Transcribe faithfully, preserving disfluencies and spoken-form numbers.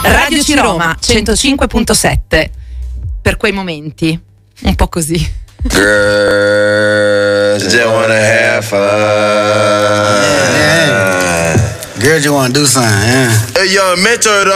Radio C Roma centocinque virgola sette. Per quei momenti, un po' così. Girls just wanna have fun. Yeah. Girls just wanna do something, yeah. Hey, young mentor.